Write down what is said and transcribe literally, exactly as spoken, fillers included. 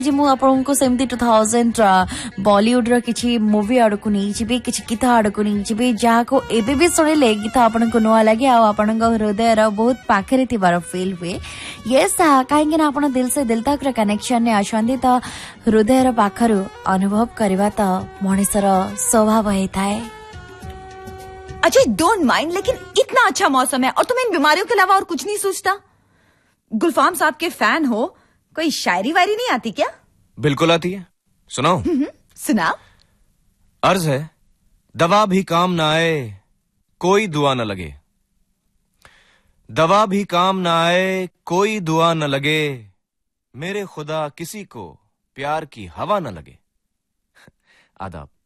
जी मु आपको सेमती टू थाउजेंड बॉलीवुड रो किछि मूवी आड़कू नहीं जिबे किछि गीत आड़कू नहीं जिबे जहाँ को एबे भी सुनिले गीत आपन को नुआ लगे आ आपन को हृदय रो बहुत पाखरे थिबार फील हुए यस काहेकि ना आपन दिल से दिल तक रो कनेक्शन ने आछंदी त हृदय रो पाखरु अनुभव करबा त मनुष्यर स्वभाव है थाए। अच्छा डोंट माइंड, लेकिन इतना अच्छा मौसम है और तुम इन बीमारियों के अलावा और कुछ नहीं सोचता? गुलफाम साहब के फैन हो, कोई शायरी वायरी नहीं आती क्या? बिल्कुल आती है, सुनाओ। सुना। अर्ज है, दवा भी काम ना आए कोई दुआ न लगे, दवा भी काम ना आए कोई दुआ न लगे, मेरे खुदा किसी को प्यार की हवा न लगे। आदाब।